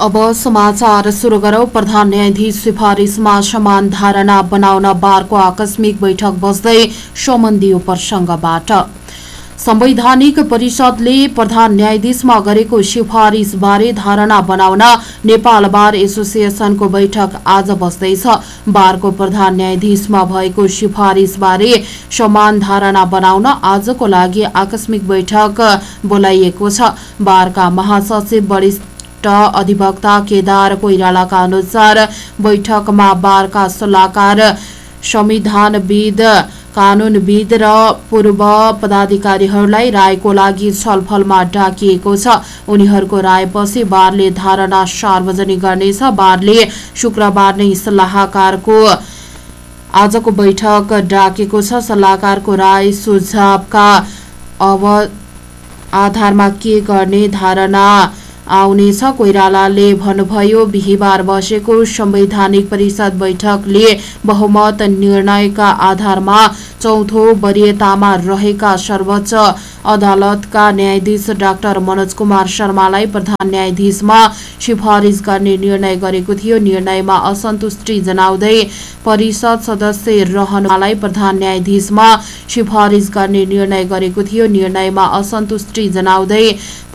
अब समाचार सुरु गरौं। प्रधान न्यायाधीश सिफारिसमा समान धारणा बनाउन बारको आकस्मिक बैठक बस्दै सम्बन्धी प्रसंगबाट। संवैधानिक परिषदले प्रधान न्यायाधीशमा गरेको सिफारिसबारे धारणा बनाउन नेपाल बार एसोसिएसनको बैठक आज बस्दैछ। बारको प्रधान न्यायाधीशमा भएको सिफारिसबारे समान धारणा बनाउन आजको लागि आकस्मिक बैठक बोलाइएको छ। बारका महासचिव वरिष्ठ अधिवक्ता केदार कोइरालाका अनुसार बैठकमा बारका सल्लाहकार, संविधानविद, कानूनविद र पूर्व पदाधिकारीहरूलाई रायको लागि छलफलमा डाकिएको छ। उनीहरूको रायपछि बारले धारणा सार्वजनिक गर्नेछ। बारले शुक्रबार नै सल्लाहकारको आजको बैठक डाकेको छ। सल्लाहकारको राय सुझावका आधारमा के गर्ने धारणा आउनेछ। कोइरालाले भन्नुभयो, बिहीबार बसेको संवैधानिक परिषद बैठकले बहुमत निर्णयका आधारमा चौथो वरियतामा रहेका सर्वोच्च अदालतका न्यायाधीश डाक्टर मनोज कुमार शर्मालाई प्रधान न्यायाधीशमा सिफारिस गर्ने निर्णय गरेको थियो। निर्णयमा असन्तुष्टि जनाउँदै परिषद सदस्य रहनलाई प्रधान न्यायाधीशमा सिफारिस गर्ने निर्णय गरेको थियो। निर्णयमा असन्तुष्टि जनाउँदै